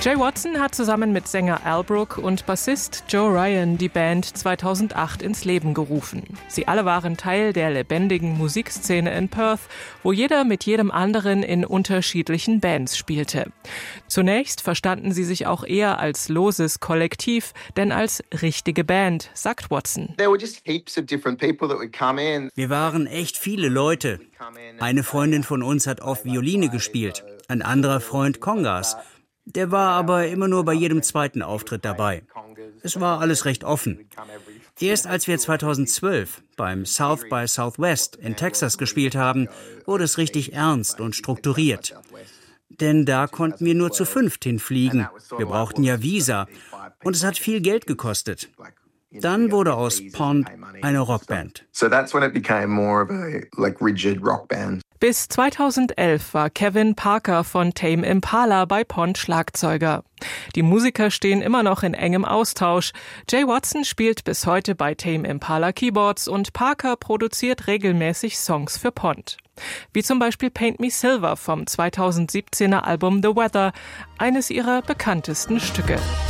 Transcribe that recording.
Jay Watson hat zusammen mit Sänger Al Brook und Bassist Joe Ryan die Band 2008 ins Leben gerufen. Sie alle waren Teil der lebendigen Musikszene in Perth, wo jeder mit jedem anderen in unterschiedlichen Bands spielte. Zunächst verstanden sie sich auch eher als loses Kollektiv, denn als richtige Band, sagt Watson. Wir waren echt viele Leute. Eine Freundin von uns hat oft Violine gespielt, ein anderer Freund Congas. Der war aber immer nur bei jedem zweiten Auftritt dabei. Es war alles recht offen. Erst als wir 2012 beim South by Southwest in Texas gespielt haben, wurde es richtig ernst und strukturiert. Denn da konnten wir nur zu 5 hinfliegen. Wir brauchten ja Visa. Und es hat viel Geld gekostet. Dann wurde aus Pond eine Rockband. Bis 2011 war Kevin Parker von Tame Impala bei Pond Schlagzeuger. Die Musiker stehen immer noch in engem Austausch. Jay Watson spielt bis heute bei Tame Impala Keyboards und Parker produziert regelmäßig Songs für Pond. Wie zum Beispiel Paint Me Silver vom 2017er Album The Weather, eines ihrer bekanntesten Stücke.